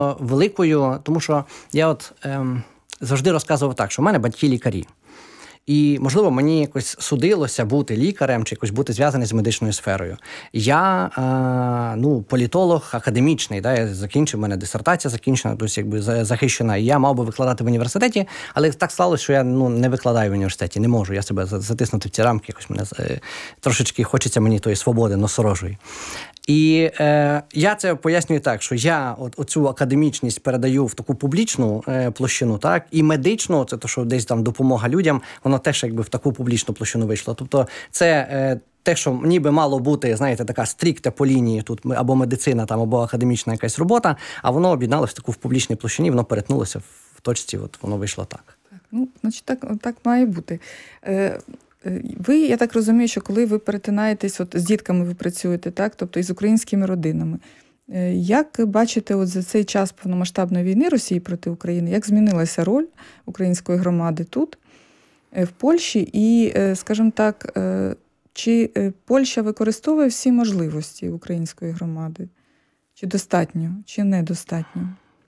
великою, тому що я завжди розказував так, що в мене батьки лікарі. І, можливо, мені якось судилося бути лікарем чи якось бути зв'язаний з медичною сферою. Я, політолог академічний, да, я закінчив, в мене дисертація закінчена, тобто захищена, і я мав би викладати в університеті, але так сталося, що я не викладаю в університеті, не можу, я себе затиснути в ці рамки, якось мене трошечки хочеться мені тої свободи носорожої. І я це пояснюю так, що я оцю академічність передаю в таку публічну площину, так, і медичну, це то, що десь там допомога людям, воно теж якби в таку публічну площину вийшло. Тобто це те, що ніби мало бути, знаєте, така стрікта по лінії, тут або медицина, там, або академічна якась робота, а воно об'єдналося в таку в публічній площині, воно перетнулося в точці, воно вийшло так. Значить, так має бути. Ви, я так розумію, що коли ви перетинаєтесь, з дітками ви працюєте, так, тобто із українськими родинами, як бачите за цей час повномасштабної війни Росії проти України, як змінилася роль української громади тут, в Польщі, і, скажімо так, чи Польща використовує всі можливості української громади? Чи достатньо, чи недостатньо?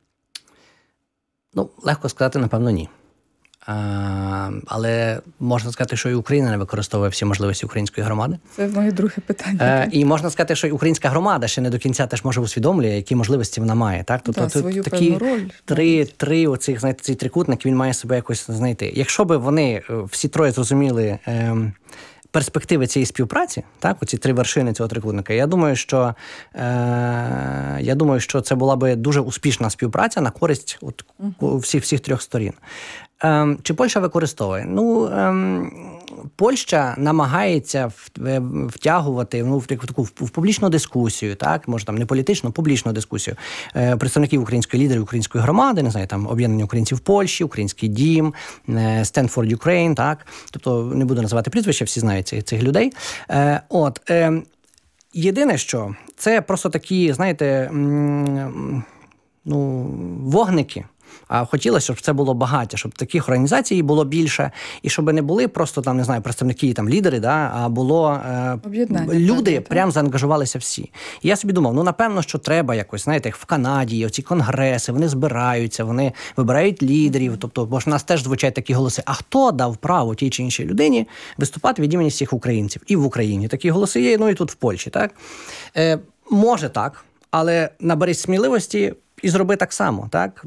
Легко сказати, напевно, ні. Але можна сказати, що і Україна не використовує всі можливості української громади. Це моє друге питання. І можна сказати, що і українська громада ще не до кінця теж може усвідомлює, які можливості вона має. Так? Тобто свою такі роль. три оцих, знаєте, цей трикутник, він має себе якось знайти. Якщо б вони всі троє зрозуміли перспективи цієї співпраці, так, оці три вершини цього трикутника, я думаю, що це була би дуже успішна співпраця на користь всіх трьох сторін. Чи Польща використовує? Польща намагається втягувати в публічну дискусію, так, може там не політичну, публічну дискусію представників української лідерів, української громади, не знаю, там об'єднання українців в Польщі, Український дім, Stand for Ukraine, так, тобто не буду називати прізвища, всі знають цих людей. Єдине, що це просто такі, знаєте, вогники. А хотілося, щоб це було багато, щоб таких організацій було більше, і щоб не були просто там, не знаю, представники, там, лідери, да, а було люди, прям заангажувалися всі. І я собі думав, напевно, що треба якось, знаєте, як в Канаді, оці конгреси, вони збираються, вони вибирають лідерів, тобто, бо ж в нас теж звучать такі голоси, а хто дав право тій чи іншій людині виступати від імені всіх українців? І в Україні такі голоси є, і тут в Польщі, так? Може так, але наберись сміливості і зроби так само, так?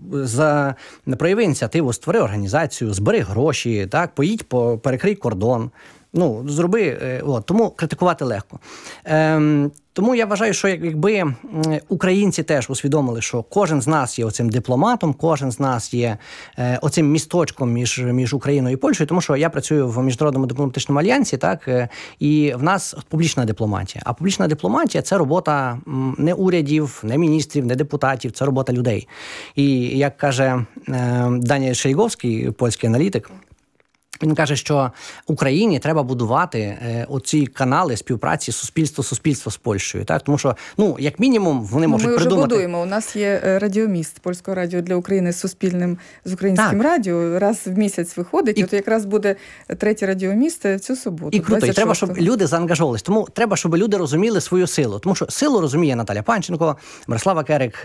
Прояви ініціативу, створи організацію, збери гроші, так? Поїдь, перекрий кордон. Зроби, тому критикувати легко. Тому я вважаю, що якби українці теж усвідомили, що кожен з нас є оцим дипломатом, кожен з нас є оцим місточком між Україною і Польщею, тому що я працюю в Міжнародному дипломатичному альянсі, так, і в нас публічна дипломатія. А публічна дипломатія – це робота не урядів, не міністрів, не депутатів, це робота людей. І як каже Даніель Шейговський, польський аналітик, він каже, що Україні треба будувати оці канали співпраці суспільство з Польщею, так? Тому що, як мінімум, вони можуть придумати... Ми вже будуємо. У нас є радіоміст Польського радіо для України з українським радіо. Раз в місяць виходить. І от якраз буде третій радіоміст цю суботу. І круто. І треба, щоб люди заангажовувалися. Тому треба, щоб люди розуміли свою силу. Тому що силу розуміє Наталя Панченко, Мирослава Керик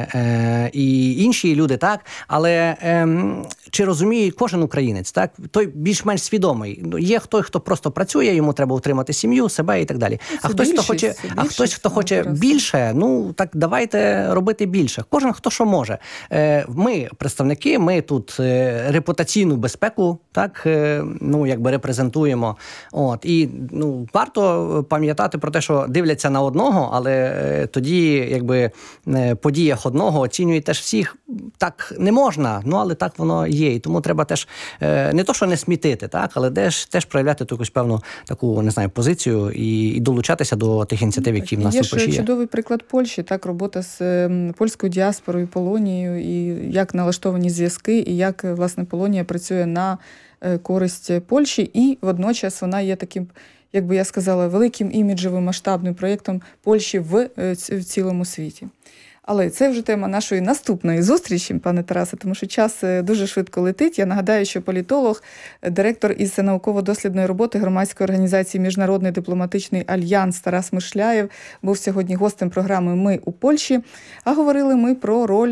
і інші люди, так? Але чи розуміє кожен українець, так? Той більш-менш свідомий. Є хто просто працює, йому треба утримати сім'ю, себе і так далі. А хтось, хто хоче більше, так давайте робити більше. Кожен, хто що може. Ми, представники, ми тут репутаційну безпеку, так, репрезентуємо. І, варто пам'ятати про те, що дивляться на одного, але тоді, по діях одного оцінюють теж всіх. Так не можна, але так воно є. І тому треба теж, не то, що не смітити, так, але теж проявляти якусь певну таку, не знаю, позицію і долучатися до тих ініціатив, які в нас тут є. Є чудовий приклад Польщі, так, робота з польською діаспорою, Полонією, і як налаштовані зв'язки, і як, власне, Полонія працює на користь Польщі, і водночас вона є таким, як би я сказала, великим іміджевим масштабним проєктом Польщі в цілому світі. Але це вже тема нашої наступної зустрічі, пане Тарасе, тому що час дуже швидко летить. Я нагадаю, що політолог, директор із науково-дослідної роботи громадської організації Міжнародний дипломатичний альянс Тарас Мишляєв був сьогодні гостем програми «Ми у Польщі», а говорили ми про роль